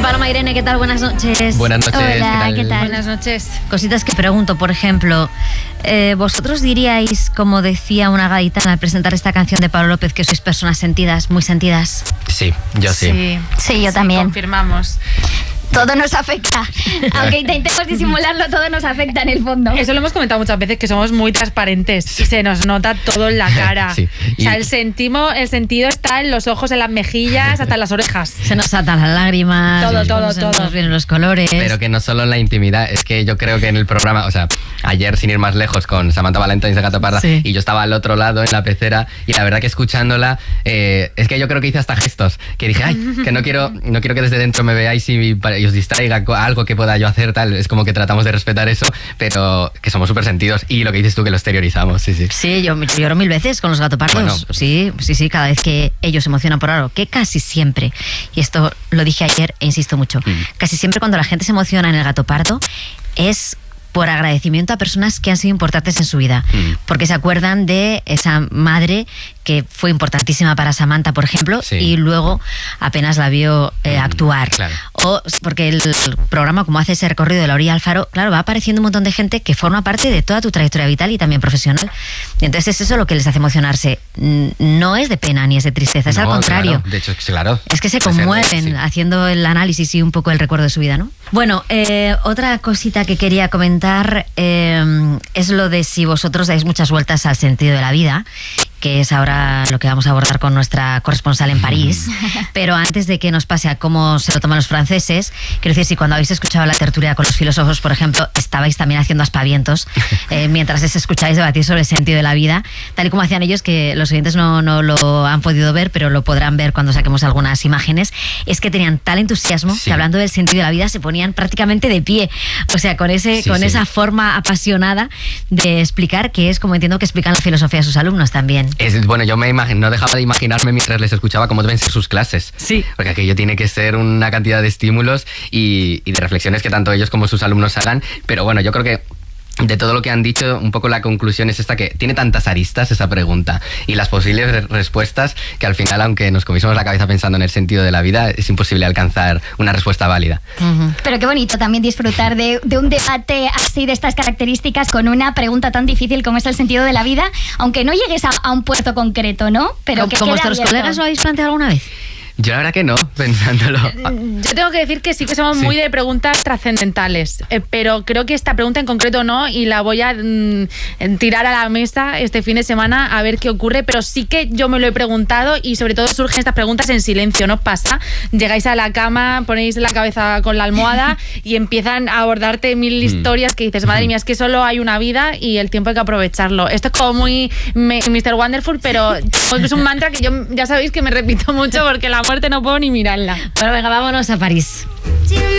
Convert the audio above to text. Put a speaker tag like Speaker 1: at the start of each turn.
Speaker 1: Paloma, Irene, ¿qué tal? Buenas noches.
Speaker 2: Buenas noches.
Speaker 3: Hola, ¿qué tal?
Speaker 1: Buenas noches. Cositas que pregunto, por ejemplo, ¿vosotros diríais, como decía una gaditana al presentar esta canción de Pablo López, que sois personas sentidas, muy sentidas?
Speaker 2: Sí, yo sí.
Speaker 3: Sí, yo también.
Speaker 4: Confirmamos.
Speaker 3: Todo nos afecta. Aunque intentemos disimularlo, todo nos afecta en el fondo.
Speaker 4: Eso lo hemos comentado muchas veces, que somos muy transparentes y se nos nota todo en la cara.
Speaker 2: Sí.
Speaker 4: O sea, el sentido está en los ojos, en las mejillas, hasta en las orejas.
Speaker 1: Se nos atan las lágrimas.
Speaker 4: Todo.
Speaker 1: Se nos vienen los colores.
Speaker 2: Pero que no solo en la intimidad, es que yo creo que en el programa, o sea, ayer sin ir más lejos con Samantha Valentines de Gato Parda,
Speaker 1: sí.
Speaker 2: Y yo estaba al otro lado en la pecera y la verdad que escuchándola, es que yo creo que hice hasta gestos, que dije, ay, que no quiero que desde dentro me veáis y os distraiga algo que pueda yo hacer, tal. Es como que tratamos de respetar eso, pero que somos súper sentidos y lo que dices tú, que lo exteriorizamos, sí.
Speaker 1: Sí, yo lloro 1000 veces con los gatopardos.
Speaker 2: Bueno.
Speaker 1: Sí, cada vez que ellos se emocionan por algo, que casi siempre, y esto lo dije ayer e insisto mucho, casi siempre cuando la gente se emociona en el gatopardo es por agradecimiento a personas que han sido importantes en su vida, porque se acuerdan de esa madre que fue importantísima para Samantha, por ejemplo,
Speaker 2: sí.
Speaker 1: Y luego apenas la vio actuar.
Speaker 2: Claro.
Speaker 1: O porque el programa, como hace ese recorrido de la orilla al faro, claro, va apareciendo un montón de gente que forma parte de toda tu trayectoria vital y también profesional. Y entonces es eso lo que les hace emocionarse. No es de pena ni es de tristeza, es al contrario.
Speaker 2: Claro. De hecho, claro.
Speaker 1: Es que se conmueven haciendo el análisis y un poco el recuerdo de su vida, ¿no? Bueno, otra cosita que quería comentar es lo de si vosotros dais muchas vueltas al sentido de la vida, que es ahora lo que vamos a abordar con nuestra corresponsal en París. Pero antes de que nos pase a cómo se lo toman los franceses, quiero decir, si cuando habéis escuchado la tertulia con los filósofos, por ejemplo, estabais también haciendo aspavientos mientras les escucháis debatir sobre el sentido de la vida, tal y como hacían ellos, que los oyentes no lo han podido ver, pero lo podrán ver cuando saquemos algunas imágenes, es que tenían tal entusiasmo que hablando del sentido de la vida se ponían prácticamente de pie, o sea, con esa forma apasionada de explicar, que es como entiendo que explican la filosofía a sus alumnos también.
Speaker 2: Bueno, yo no dejaba de imaginarme mientras les escuchaba cómo deben ser sus clases.
Speaker 1: Sí.
Speaker 2: Porque aquello tiene que ser una cantidad de estímulos y de reflexiones que tanto ellos como sus alumnos hagan. Pero bueno, yo creo que de todo lo que han dicho, un poco la conclusión es esta, que tiene tantas aristas esa pregunta y las posibles respuestas que al final, aunque nos comiésemos la cabeza pensando en el sentido de la vida, es imposible alcanzar una respuesta válida.
Speaker 3: Pero qué bonito también disfrutar de un debate así, de estas características, con una pregunta tan difícil como es el sentido de la vida, aunque no llegues a un puerto concreto, ¿no? Pero que
Speaker 1: ¿Como
Speaker 3: quede
Speaker 1: vuestros
Speaker 3: abierto.
Speaker 1: colegas lo habéis planteado alguna vez?
Speaker 2: Yo la verdad que no, pensándolo.
Speaker 4: Yo tengo que decir que sí que somos muy de preguntas trascendentales, pero creo que esta pregunta en concreto no, y la voy a tirar a la mesa este fin de semana a ver qué ocurre, pero sí que yo me lo he preguntado y sobre todo surgen estas preguntas en silencio, ¿no pasa? Llegáis a la cama, ponéis la cabeza con la almohada y empiezan a abordarte 1000 historias que dices, madre mía, es que solo hay una vida y el tiempo hay que aprovecharlo. Esto es como muy Mr. Wonderful, pero es un mantra que yo ya sabéis que me repito mucho porque la muerte no puedo ni mirarla.
Speaker 1: Bueno, venga, vámonos a París.